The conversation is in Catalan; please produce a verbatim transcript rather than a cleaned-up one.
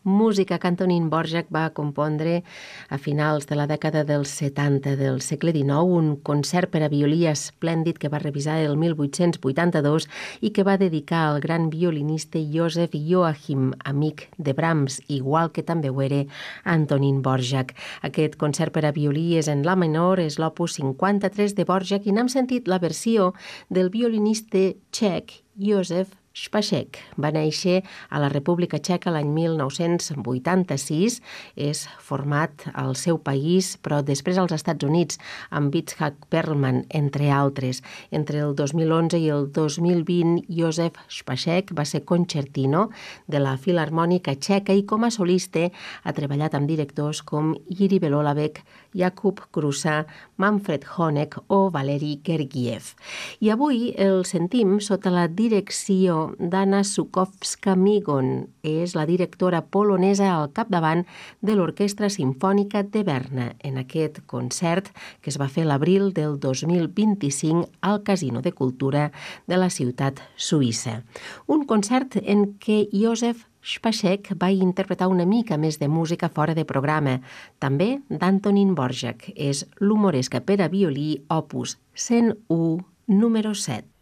música que Antonín Dvořák va compondre a finals de la dècada dels setanta del segle dinou, un concert per a violí esplèndid que va revisar el mil vuit-cents vuitanta-dos i que va dedicar al gran violinista Joseph Joachim, amic de Brahms, igual que també ho era Antonín Dvořák. Aquest concert per a violí és en la menor, és l'opus cinquanta-tres de Dvořák i n'hem sentit la versió del violinista txec Josef Špaček. Va néixer a la República Txeca l'any mil nou-cents vuitanta-sis, és format al seu país, però després als Estats Units, amb Itzhak Perlman, entre altres. Entre el dos mil onze i el dos mil vint, Josef Špaček va ser concertino de la Filharmònica Txeca i com a solista ha treballat amb directors com Jiří Belohlávek, Jakub Krusa, Manfred Honeck o Valeri Gergiev. I avui el sentim sota la direcció d'Anna Żukowska-Migon. És la directora polonesa al capdavant de l'Orquestra Simfònica de Berna en aquest concert que es va fer l'abril del dos mil vint-i-cinc al Casino de Cultura de la ciutat suïssa. Un concert en què Josef Špaček va interpretar una mica més de música fora de programa, també d'Antonín Dvořák. És l'humoresca per a violí opus cent u, número set.